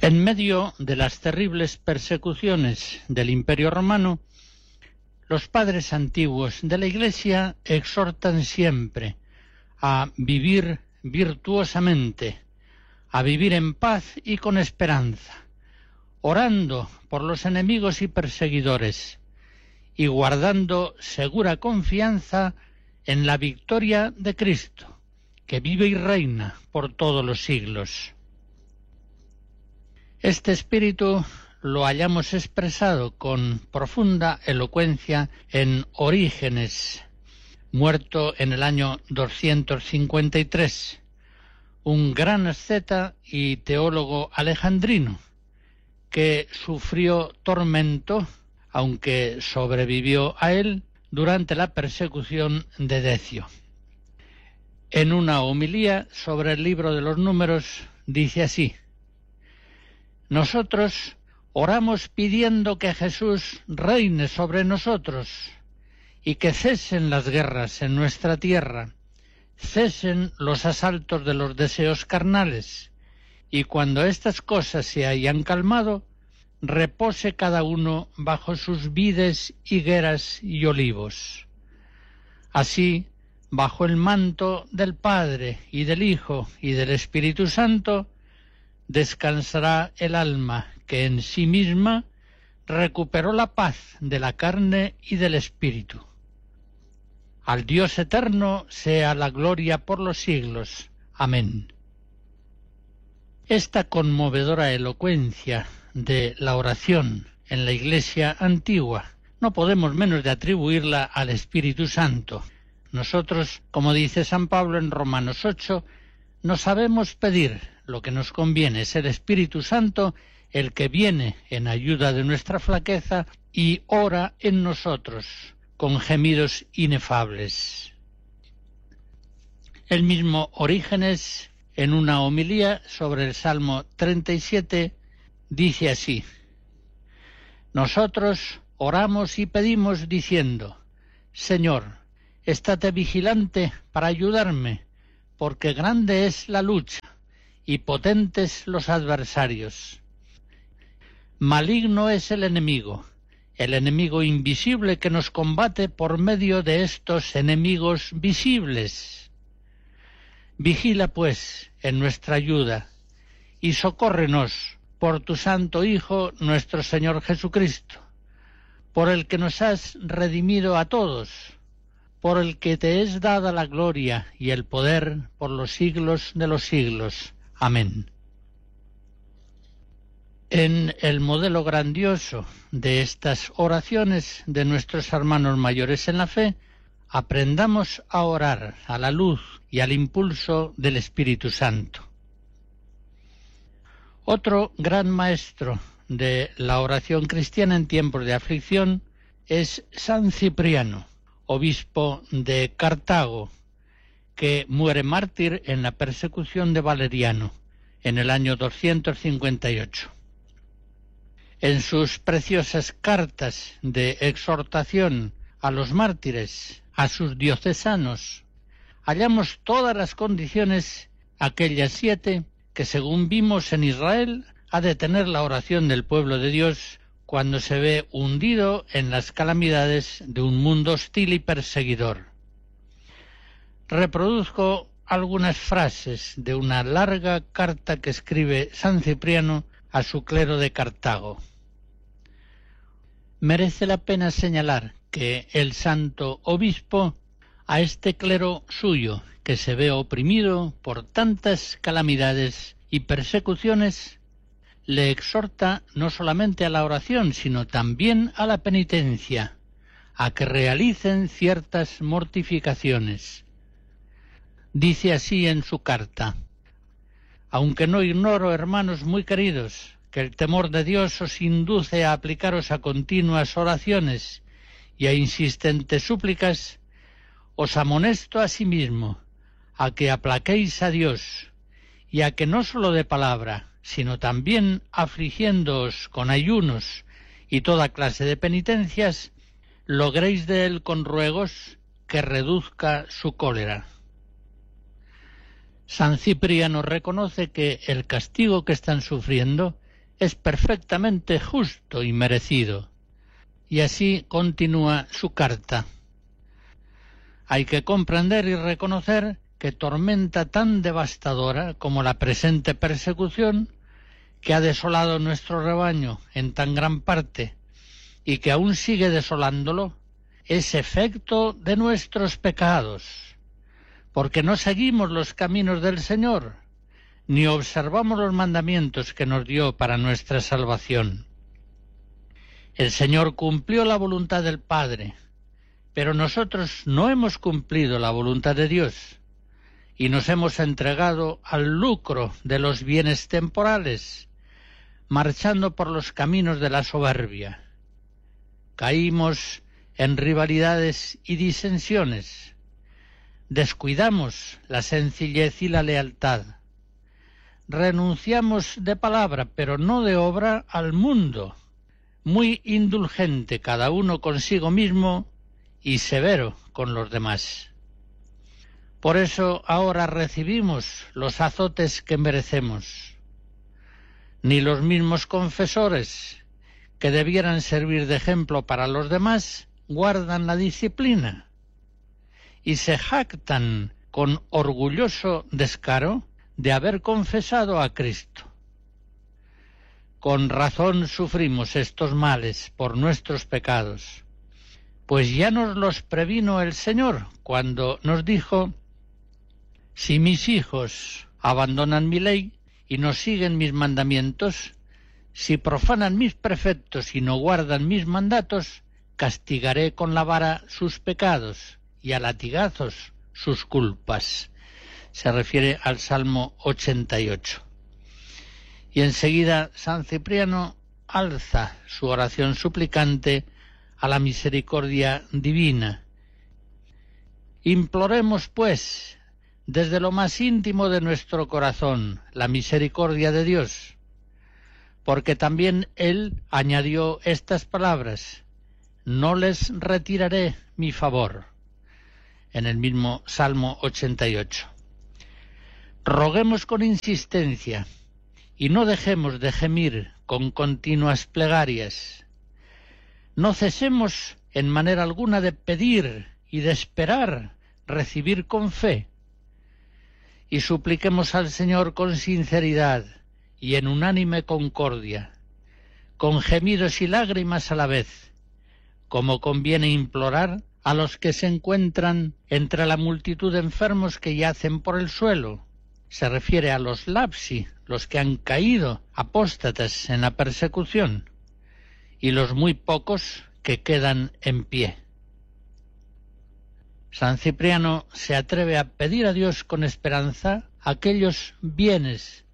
En medio de las terribles persecuciones del Imperio Romano, los padres antiguos de la Iglesia exhortan siempre a vivir virtuosamente, a vivir en paz y con esperanza, orando por los enemigos y perseguidores y guardando segura confianza en la victoria de Cristo, que vive y reina por todos los siglos. Este espíritu lo hallamos expresado con profunda elocuencia en Orígenes, muerto en el año 253, un gran asceta y teólogo alejandrino que sufrió tormento, aunque sobrevivió a él durante la persecución de Decio. En una homilía sobre el libro de los Números dice así: nosotros oramos pidiendo que Jesús reine sobre nosotros y que cesen las guerras en nuestra tierra, cesen los asaltos de los deseos carnales, y cuando estas cosas se hayan calmado, repose cada uno bajo sus vides, higueras y olivos. Así, bajo el manto del Padre y del Hijo y del Espíritu Santo, descansará el alma que en sí misma recuperó la paz de la carne y del espíritu. Al Dios eterno sea la gloria por los siglos. Amén. Esta conmovedora elocuencia de la oración en la Iglesia antigua no podemos menos de atribuirla al Espíritu Santo. Nosotros, como dice San Pablo en Romanos 8, no sabemos pedir lo que nos conviene, es el Espíritu Santo el que viene en ayuda de nuestra flaqueza y ora en nosotros con gemidos inefables. El mismo Orígenes, en una homilía sobre el Salmo 37, dice así: nosotros oramos y pedimos diciendo: Señor, estate vigilante para ayudarme, porque grande es la lucha y potentes los adversarios. Maligno es el enemigo invisible que nos combate por medio de estos enemigos visibles. Vigila, pues, en nuestra ayuda, y socórrenos por tu Santo Hijo, nuestro Señor Jesucristo, por el que nos has redimido a todos, por el que te es dada la gloria y el poder por los siglos de los siglos. Amén. En el modelo grandioso de estas oraciones de nuestros hermanos mayores en la fe, aprendamos a orar a la luz y al impulso del Espíritu Santo. Otro gran maestro de la oración cristiana en tiempos de aflicción es San Cipriano, obispo de Cartago, que muere mártir en la persecución de Valeriano en el año 258. En sus preciosas cartas de exhortación a los mártires, a sus diocesanos, hallamos todas las condiciones, aquellas 7, que según vimos en Israel, ha de tener la oración del pueblo de Dios cuando se ve hundido en las calamidades de un mundo hostil y perseguidor. Reproduzco algunas frases de una larga carta que escribe San Cipriano a su clero de Cartago. Merece la pena señalar que el santo obispo a este clero suyo, que se ve oprimido por tantas calamidades y persecuciones, le exhorta no solamente a la oración, sino también a la penitencia, a que realicen ciertas mortificaciones. Dice así en su carta: aunque no ignoro, hermanos muy queridos, que el temor de Dios os induce a aplicaros a continuas oraciones y a insistentes súplicas, os amonesto asimismo a que aplaquéis a Dios y a que no sólo de palabra, sino también afligiéndoos con ayunos y toda clase de penitencias, logréis de él con ruegos que reduzca su cólera. San Cipriano reconoce que el castigo que están sufriendo es perfectamente justo y merecido. Y así continúa su carta. Hay que comprender y reconocer que tormenta tan devastadora como la presente persecución, que ha desolado nuestro rebaño en tan gran parte y que aún sigue desolándolo, es efecto de nuestros pecados, porque no seguimos los caminos del Señor, ni observamos los mandamientos que nos dio para nuestra salvación. El Señor cumplió la voluntad del Padre, pero nosotros no hemos cumplido la voluntad de Dios y nos hemos entregado al lucro de los bienes temporales, marchando por los caminos de la soberbia. Caímos en rivalidades y disensiones. Descuidamos la sencillez y la lealtad. Renunciamos de palabra, pero no de obra, al mundo, muy indulgente cada uno consigo mismo y severo con los demás. Por eso ahora recibimos los azotes que merecemos. Ni los mismos confesores, que debieran servir de ejemplo para los demás, guardan la disciplina y se jactan con orgulloso descaro de haber confesado a Cristo. Con razón sufrimos estos males por nuestros pecados, pues ya nos los previno el Señor cuando nos dijo: si mis hijos abandonan mi ley y no siguen mis mandamientos, si profanan mis preceptos y no guardan mis mandatos, castigaré con la vara sus pecados y a latigazos sus culpas. Se refiere al Salmo 88. Y enseguida San Cipriano alza su oración suplicante a la misericordia divina. Imploremos, pues, desde lo más íntimo de nuestro corazón, la misericordia de Dios, porque también Él añadió estas palabras: no les retiraré mi favor, en el mismo Salmo 88. Roguemos con insistencia y no dejemos de gemir con continuas plegarias. No cesemos en manera alguna de pedir y de esperar recibir con fe, y supliquemos al Señor con sinceridad y en unánime concordia, con gemidos y lágrimas a la vez, como conviene implorar a los que se encuentran entre la multitud de enfermos que yacen por el suelo. Se refiere a los lapsi, los que han caído apóstatas en la persecución, y los muy pocos que quedan en pie. San Cipriano se atreve a pedir a Dios con esperanza aquellos bienes